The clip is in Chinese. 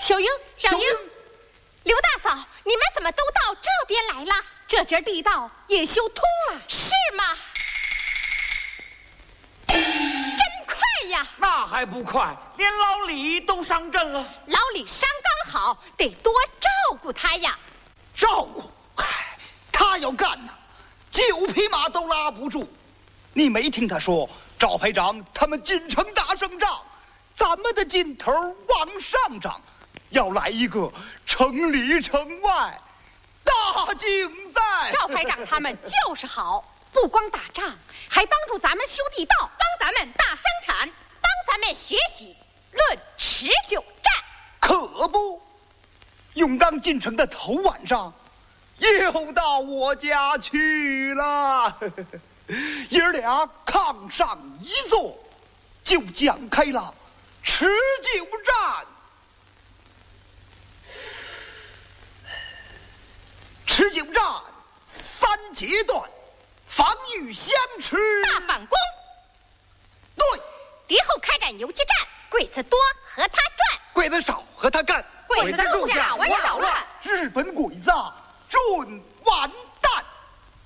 小英， 刘大嫂，你们怎么都到这边来了？ 这节地道也修通了， 是吗？真快呀！ 那还不快，连老李都上阵了。 老李伤刚好，得多照顾他呀。 照顾？嗨，他要干呐，9匹马都拉不住。你没听他说，赵排长他们进城打胜仗，咱们的劲头往上涨，要来一个城里城外大竞赛。 赵排长他们就是好，不光打仗，还帮助咱们修地道，帮咱们大生产， 帮咱们学习论持久战。 可不，永刚进城的头晚上，又到我家去了。爷儿俩炕上一坐，就讲开了持久战。持久战3阶段，防御相持， 大反攻。 对， 敌后开展游击战，鬼子多和他转， 鬼子少和他干， 鬼子住下我扰乱。 日本鬼子准